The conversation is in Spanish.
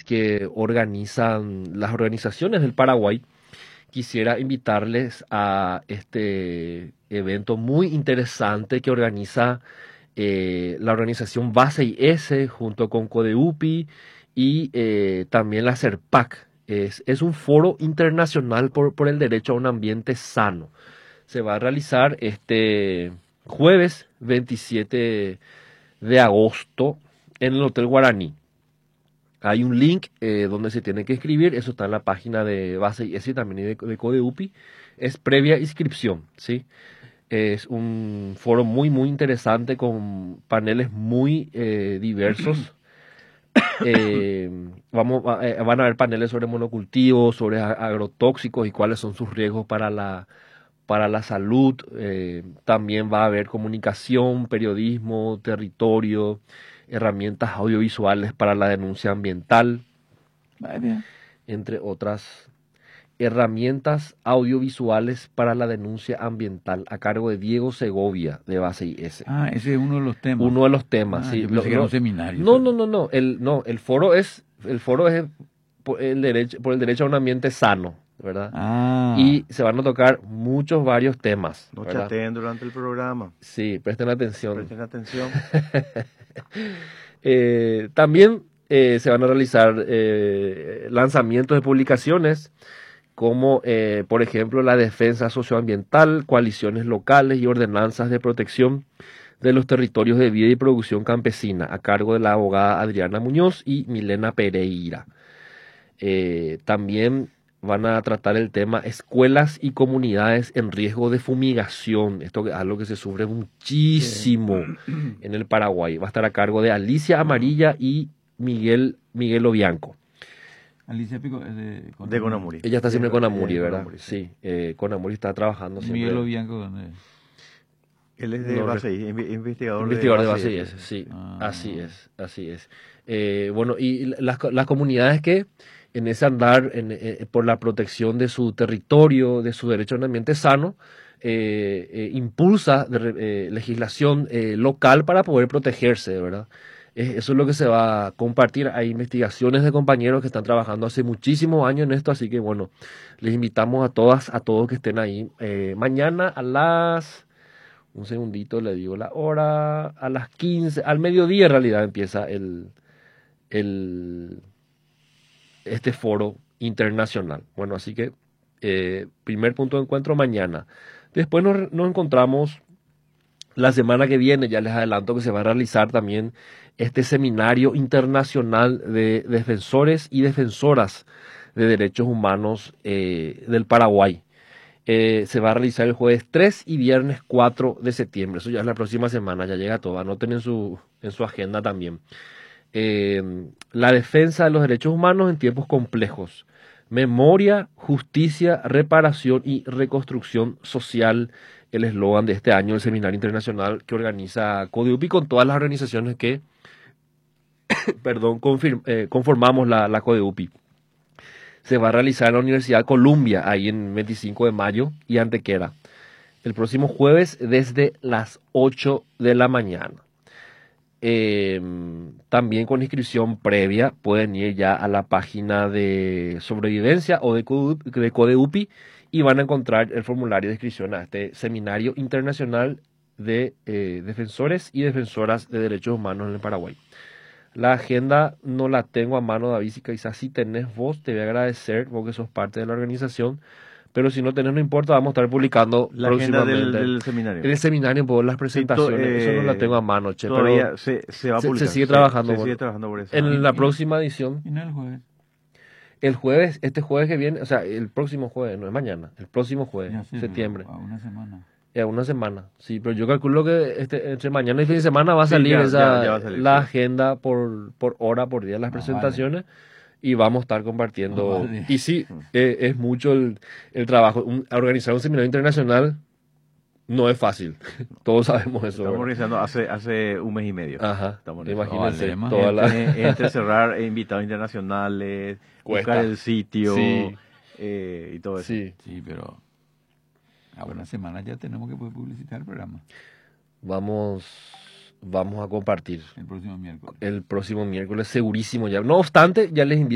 que organizan las organizaciones del Paraguay, quisiera invitarles a este evento muy interesante que organiza la organización Base IS junto con CODEUPI y también la CERPAC. Es un foro internacional por el derecho a un ambiente sano. Se va a realizar este jueves 27 de agosto en el Hotel Guaraní. Hay un link donde se tiene que inscribir, eso está en la página de Base IS y también de CODEUPI. Es previa inscripción, ¿sí? Es un foro muy, muy interesante con paneles muy diversos. Van a haber paneles sobre monocultivos, sobre agrotóxicos y cuáles son sus riesgos para la salud. También va a haber comunicación, periodismo, territorio, herramientas audiovisuales para la denuncia ambiental, entre otras herramientas audiovisuales para la denuncia ambiental, a cargo de Diego Segovia, de Base IS. Ah, ese es uno de los temas. Uno de los temas, sí. Yo pensé que era un seminario. No. El foro es por el derecho a un ambiente sano, ¿verdad? Y se van a tocar varios temas. No ¿verdad? chateen durante el programa. Sí, presten atención. Presten atención. También se van a realizar lanzamientos de publicaciones como, por ejemplo, la defensa socioambiental, coaliciones locales y ordenanzas de protección de los territorios de vida y producción campesina, a cargo de la abogada Adriana Muñoz y Milena Pereira. También van a tratar el tema escuelas y comunidades en riesgo de fumigación. Esto es algo que se sufre muchísimo en el Paraguay. Va a estar a cargo de Alicia Amarilla y Miguel Obianco. Alicia Pico de Conamuri. Ella está siempre con Amuri, ¿verdad? Conamuri, sí, con Amuri está trabajando siempre. Miguel Obianco, ¿dónde es? Él es de Base IS, investigador de Base IS, sí, así es. Bueno, y las comunidades que en ese andar por la protección de su territorio, de su derecho a un ambiente sano, impulsa legislación local para poder protegerse, ¿verdad? Eso es lo que se va a compartir. Hay investigaciones de compañeros que están trabajando hace muchísimos años en esto, así que bueno, les invitamos a todos que estén ahí. Mañana un segundito, le digo la hora, a las 15, al mediodía en realidad empieza este foro internacional. Bueno, así que primer punto de encuentro mañana. Después nos encontramos la semana que viene, ya les adelanto que se va a realizar también este seminario internacional de defensores y defensoras de derechos humanos del Paraguay. Se va a realizar el jueves 3 y viernes 4 de septiembre. Eso ya es la próxima semana, ya llega todo. Anoten en su agenda también. La defensa de los derechos humanos en tiempos complejos. Memoria, justicia, reparación y reconstrucción social. El eslogan de este año del Seminario Internacional que organiza CODEUPI con todas las organizaciones que conformamos la CODEUPI. Se va a realizar en la Universidad Columbia, ahí en 25 de mayo y Antequera. El próximo jueves desde las 8 de la mañana. También con inscripción previa pueden ir ya a la página de sobrevivencia o de CODEUPI y van a encontrar el formulario de inscripción a este Seminario Internacional de Defensores y Defensoras de Derechos Humanos en el Paraguay. La agenda no la tengo a mano, David, si quizás si tenés vos, te voy a agradecer porque sos parte de la organización, pero si no tenés, no importa, vamos a estar publicando la agenda próximamente del seminario. En el seminario, por las presentaciones, eso no la tengo a mano, che, todavía pero se va a publicar. se sigue trabajando. Se sigue trabajando por eso. En la próxima edición. ¿Y no el jueves? El jueves, este jueves que viene, o sea, el próximo jueves, no es mañana, el próximo jueves, septiembre. A una semana. Una semana, sí, pero yo calculo que entre mañana y fin de semana va a salir ya va a salir, la agenda por hora, por día, las presentaciones, y vamos a estar compartiendo. Vale. Y sí, es mucho el trabajo. Organizar un seminario internacional no es fácil, todos sabemos eso. Estamos organizando hace un mes y medio. Ajá, imagínense. Entre cerrar invitados internacionales, buscar el sitio y todo eso. Sí, pero... A una semana ya tenemos que poder publicitar el programa. Vamos a compartir. El próximo miércoles. El próximo miércoles, segurísimo ya. No obstante, ya les invito